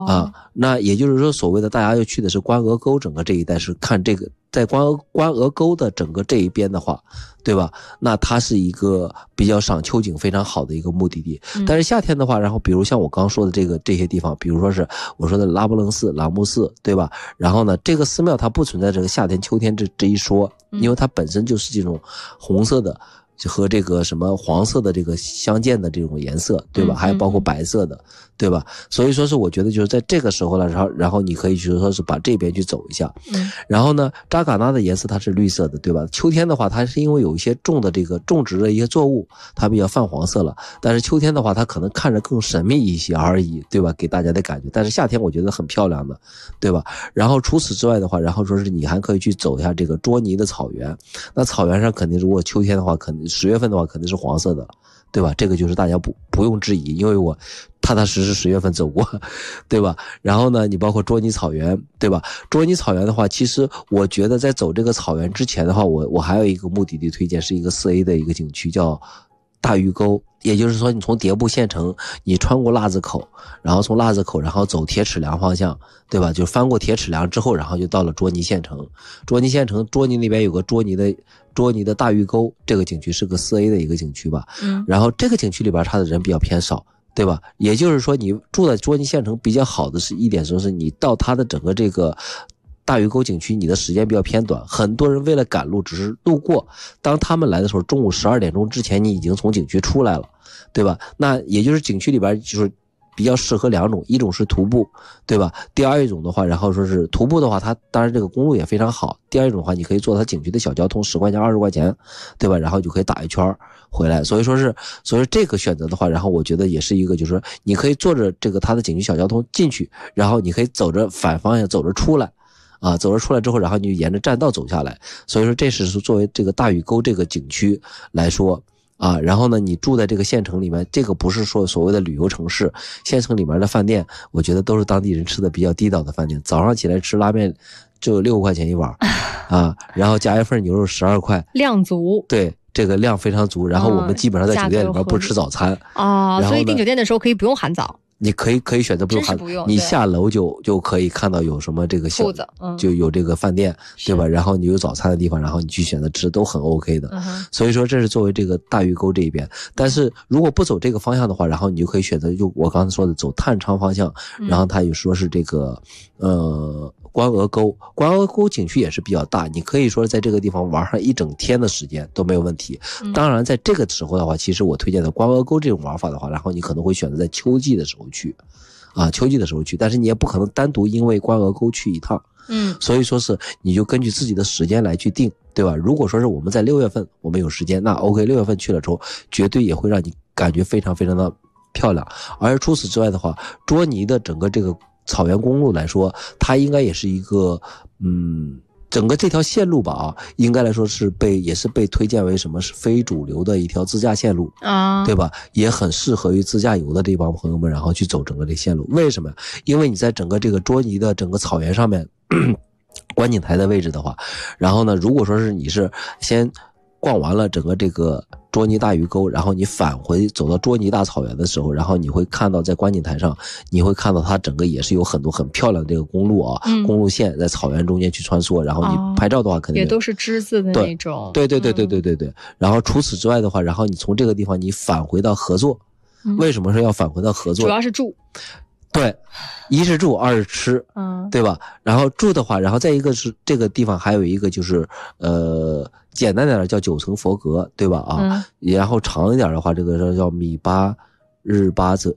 那也就是说，所谓的大家要去的是关鹅沟整个这一带，是看这个在关鹅沟的整个这一边的话，对吧？那它是一个比较赏秋景非常好的一个目的地。但是夏天的话，然后比如像我刚说的这些地方，比如说是我说的拉卜楞寺、朗木寺，对吧？然后呢，这个寺庙它不存在这个夏天、秋天这一说，因为它本身就是这种红色的。和这个什么黄色的这个相间的这种颜色，对吧？还有包括白色的，对吧？所以说是我觉得就是在这个时候了，然后你可以就是说是把这边去走一下。然后呢，扎尕那的颜色它是绿色的，对吧？秋天的话，它是因为有一些种植的一些作物，它比较泛黄色了。但是秋天的话，它可能看着更神秘一些而已，对吧？给大家的感觉。但是夏天我觉得很漂亮的，对吧？然后除此之外的话，然后说是你还可以去走一下这个卓尼的草原。那草原上肯定如果秋天的话，肯定10月份的话肯定是黄色的，对吧？这个就是大家不用质疑，因为我踏踏实实10月份走过，对吧？然后呢，你包括卓尼草原，对吧？卓尼草原的话，其实我觉得在走这个草原之前的话，我还有一个目的地推荐，是一个4A 的一个景区，叫大峪沟。也就是说，你从迭部县城，你穿过腊子口，然后从腊子口，然后走铁齿梁方向，对吧？就翻过铁齿梁之后，然后就到了卓尼县城。卓尼那边有个卓尼的大峪沟，这个景区是个4A 的一个景区吧。然后这个景区里边它的人比较偏少，对吧？也就是说，你住在卓尼县城比较好的是一点，说是你到它的整个这个大峪沟景区，你的时间比较偏短，很多人为了赶路只是路过，当他们来的时候，中午12点钟之前你已经从景区出来了，对吧？那也就是景区里边就是比较适合2种，一种是徒步，对吧？第二一种的话，然后说是徒步的话，它当然这个公路也非常好。第二一种的话，你可以坐它景区的小交通，10块钱20块钱，对吧？然后就可以打一圈回来。所以说这个选择的话，然后我觉得也是一个，就是说你可以坐着这个它的景区小交通进去，然后你可以走着反方向走着出来。走着出来之后，然后你就沿着栈道走下来。所以说这是作为这个大峪沟这个景区来说然后呢，你住在这个县城里面，这个不是说所谓的旅游城市，县城里面的饭店，我觉得都是当地人吃的比较地道的饭店。早上起来吃拉面就6块钱一碗然后加一份牛肉12块， 量足。 对。这个量非常足，然后我们基本上在酒店里面不吃早餐所以订酒店的时候可以不用含早。 你可以选择不用含，你下楼就可以看到有什么这个小就有这个饭店，对吧？然后你有早餐的地方，然后你去选择吃都很 OK 的。所以说这是作为这个大峪沟这一边。但是如果不走这个方向的话，然后你就可以选择就我刚才说的走探昌方向，然后他也说是这个关鹅沟景区也是比较大，你可以说在这个地方玩上一整天的时间都没有问题。当然在这个时候的话，其实我推荐的关鹅沟这种玩法的话，然后你可能会选择在秋季的时候去但是你也不可能单独因为关鹅沟去一趟。所以说是你就根据自己的时间来去定，对吧？如果说是我们在6月份我们有时间，那 OK， 6月份去了之后绝对也会让你感觉非常非常的漂亮。而除此之外的话，卓尼的整个这个草原公路来说，它应该也是一个整个这条线路吧应该来说也是被推荐为什么是非主流的一条自驾线路对吧？也很适合于自驾游的这帮朋友们，然后去走整个这线路。为什么？因为你在整个这个卓尼的整个草原上面观景台的位置的话，然后呢，如果说是你是先逛完了整个这个卓尼大峪沟，然后你返回走到卓尼大草原的时候，然后你会看到在观景台上，你会看到它整个也是有很多很漂亮的这个公路公路线在草原中间去穿梭，然后你拍照的话肯定也都是之字的那种。 对。然后除此之外的话，然后你从这个地方你返回到合作，为什么说要返回到合作？ 主要是住。 对，一是住，二是吃，对吧？然后住的话，然后再一个是这个地方还有一个就是简单点的叫9层佛阁，对吧然后长一点的话，这个叫米拉日巴泽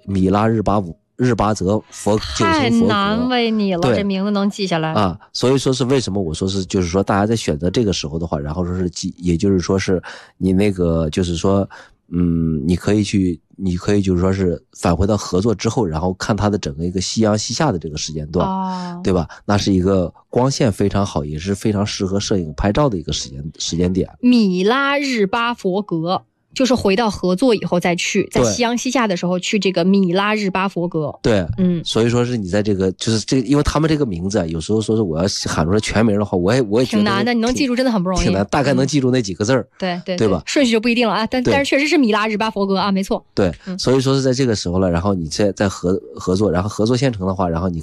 佛9层佛阁。 太难为你了，这名字能记下来所以说是为什么我说是就是说大家在选择这个时候的话，然后说是也就是说是你那个就是说你可以就是说是返回到合作之后，然后看它的整个一个夕阳西下的这个时间段对吧？那是一个光线非常好，也是非常适合摄影拍照的一个时间点。 米拉日巴佛阁， 就是回到合作以后再去，在夕阳西下的时候去这个米拉日巴佛阁。 对，所以说是你在这个就是这个，因为他们这个名字啊，有时候说是我要喊出来全名的话，我也觉得挺难的，你能记住真的很不容易， 挺难，大概能记住那几个字儿。 对吧？ 顺序就不一定了啊，但是确实是米拉日巴佛阁啊，没错。 对，所以说是在这个时候了，然后你在合作，然后合作县城的话，然后你